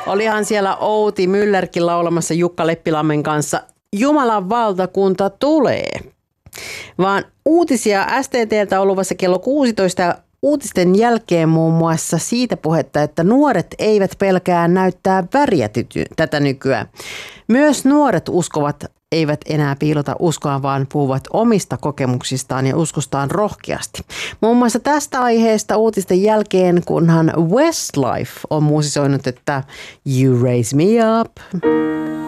Olihan siellä Outi Myllerkin laulamassa Jukka Leppilammen kanssa Jumalan valtakunta tulee. Vaan uutisia STT:ltä on luvassa kello 16 ja uutisten jälkeen muun muassa siitä puhetta, että nuoret eivät pelkää näyttää väriä tätä nykyään. Myös nuoret uskovat eivät enää piilota uskoa, vaan puhuvat omista kokemuksistaan ja uskostaan rohkeasti. Muun muassa tästä aiheesta uutisten jälkeen, kunhan Westlife on musisoinut, että You Raise Me Up.